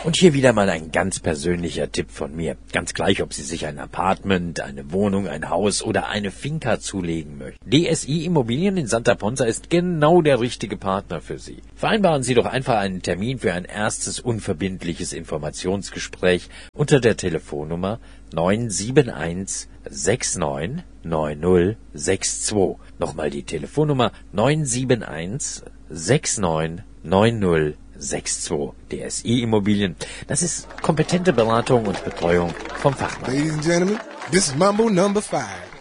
Und hier wieder mal ein ganz persönlicher Tipp von mir. Ganz gleich, ob Sie sich ein Apartment, eine Wohnung, ein Haus oder eine Finca zulegen möchten. DSI Immobilien in Santa Ponsa ist genau der richtige Partner für Sie. Vereinbaren Sie doch einfach einen Termin für ein erstes unverbindliches Informationsgespräch unter der Telefonnummer 971 69 9062. Nochmal die Telefonnummer 971 69 9062. DSI Immobilien. Das ist kompetente Beratung und Betreuung vom Fachmann. Ladies and gentlemen, this is Mambo number 5.